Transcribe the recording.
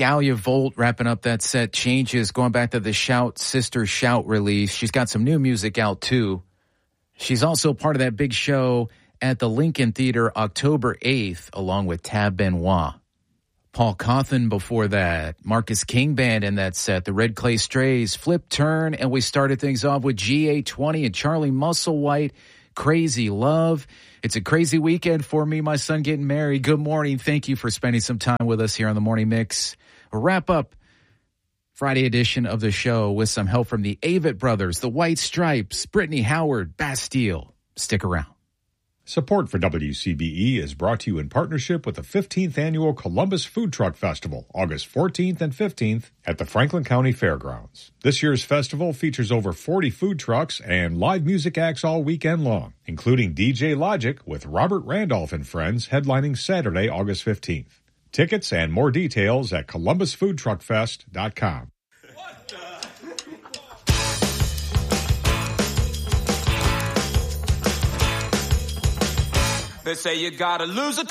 Galia Volt wrapping up that set. Changes, going back to the Shout Sister Shout release. She's got some new music out, too. She's also part of that big show at the Lincoln Theater October 8th, along with Tab Benoit. Paul Cawthon before that. Marcus King Band in that set. The Red Clay Strays, Flip Turn, and we started things off with GA20 and Charlie Musselwhite, Crazy Love. It's a crazy weekend for me, my son getting married. Good morning. Thank you for spending some time with us here on the Morning Mix. We'll wrap up Friday edition of the show with some help from the Avett Brothers, the White Stripes, Brittany Howard, Bastille. Stick around. Support for WCBE is brought to you in partnership with the 15th Annual Columbus Food Truck Festival, August 14th and 15th at the Franklin County Fairgrounds. This year's festival features over 40 food trucks and live music acts all weekend long, including DJ Logic with Robert Randolph and Friends headlining Saturday, August 15th. Tickets and more details at columbusfoodtruckfest.com. They say you gotta lose a